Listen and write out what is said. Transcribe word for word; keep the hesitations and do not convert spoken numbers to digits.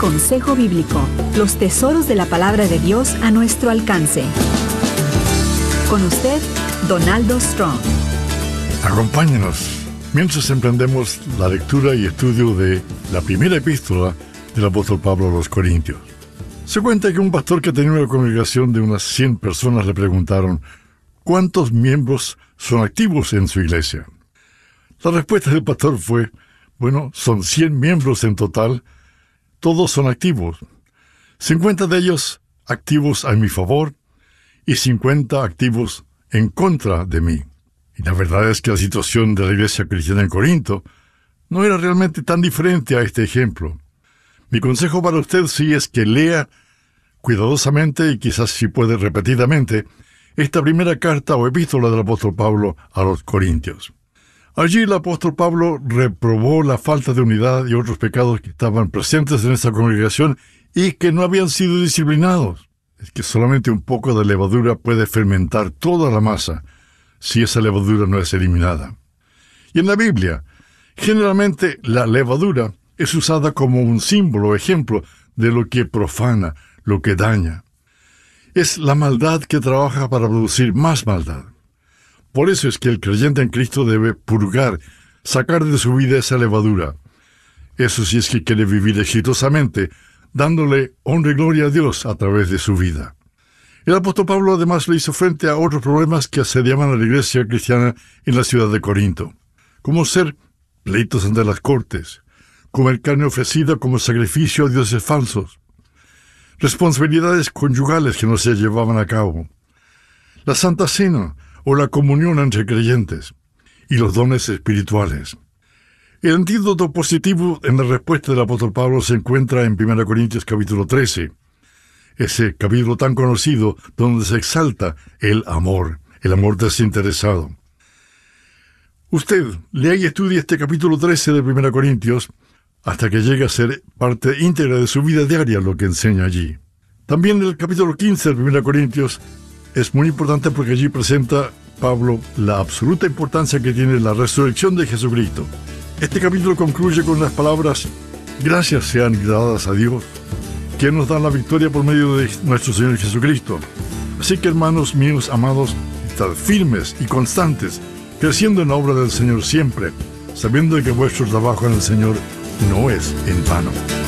Consejo Bíblico, los tesoros de la palabra de Dios a nuestro alcance. Con usted, Donaldo Strong. Acompáñenos mientras emprendemos la lectura y estudio de la primera epístola del apóstol Pablo a los Corintios. Se cuenta que un pastor que tenía una congregación de unas cien personas le preguntaron ¿cuántos miembros son activos en su iglesia? La respuesta del pastor fue, bueno, son cien miembros en total, todos son activos. cincuenta de ellos activos a mi favor y cincuenta activos en contra de mí. Y la verdad es que la situación de la iglesia cristiana en Corinto no era realmente tan diferente a este ejemplo. Mi consejo para usted sí es que lea cuidadosamente y quizás si puede repetidamente esta primera carta o epístola del apóstol Pablo a los Corintios. Allí el apóstol Pablo reprobó la falta de unidad y otros pecados que estaban presentes en esta congregación y que no habían sido disciplinados. Es que solamente un poco de levadura puede fermentar toda la masa si esa levadura no es eliminada. Y en la Biblia, generalmente la levadura es usada como un símbolo o ejemplo de lo que profana, lo que daña. Es la maldad que trabaja para producir más maldad. Por eso es que el creyente en Cristo debe purgar, sacar de su vida esa levadura. Eso sí es que quiere vivir exitosamente, dándole honra y gloria a Dios a través de su vida. El apóstol Pablo además le hizo frente a otros problemas que asediaban a la iglesia cristiana en la ciudad de Corinto, como ser pleitos ante las cortes, comer carne ofrecida como sacrificio a dioses falsos, responsabilidades conyugales que no se llevaban a cabo, la Santa Cena o la comunión entre creyentes, y los dones espirituales. El antídoto positivo en la respuesta del apóstol Pablo se encuentra en primera Corintios capítulo trece, ese capítulo tan conocido donde se exalta el amor, el amor desinteresado. Usted lea y estudie este capítulo trece de primera Corintios hasta que llegue a ser parte íntegra de su vida diaria lo que enseña allí. También el capítulo quince de primera Corintios es muy importante porque allí presenta Pablo la absoluta importancia que tiene la resurrección de Jesucristo. Este capítulo concluye con las palabras: gracias sean dadas a Dios, que nos da la victoria por medio de nuestro Señor Jesucristo. Así que, hermanos míos amados, estad firmes y constantes, creciendo en la obra del Señor siempre, sabiendo que vuestro trabajo en el Señor no es en vano.